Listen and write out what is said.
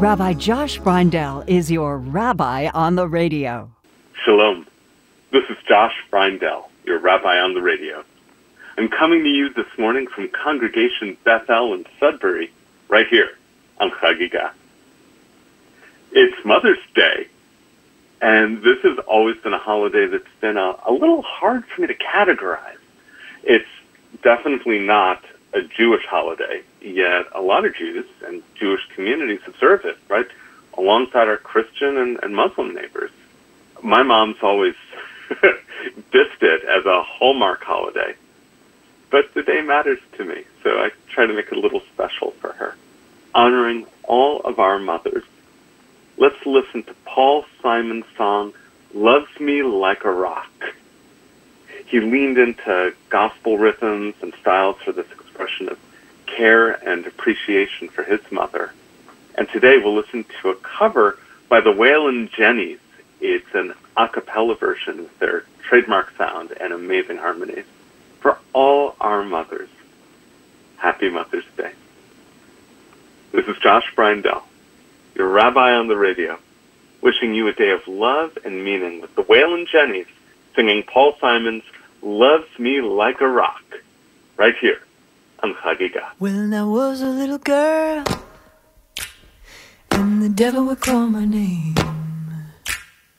Rabbi Josh Freindel is your rabbi on the radio. Shalom. This is Josh Freindel, your rabbi on the radio. I'm coming to you this morning from Congregation Bethel in Sudbury, right here on Chagiga. It's Mother's Day, and this has always been a holiday that's been a little hard for me to categorize. It's definitely not a Jewish holiday, yet a lot of Jews and Jewish communities observe it, right, alongside our Christian and Muslim neighbors. My mom's always dissed it as a Hallmark holiday, but the day matters to me, so I try to make it a little special for her. Honoring all of our mothers, let's listen to Paul Simon's song, Loves Me Like a Rock. He leaned into gospel rhythms and styles for this expression of care and appreciation for his mother. And today we'll listen to a cover by the Waylon Jennys. It's an a cappella version with their trademark sound and amazing harmonies. For all our mothers, happy Mother's Day. This is Josh Freindel, your rabbi on the radio, wishing you a day of love and meaning with the Waylon Jennys singing Paul Simon's Loves Me Like a Rock, right here on Chagiga. When I was a little girl, and the devil would call my name,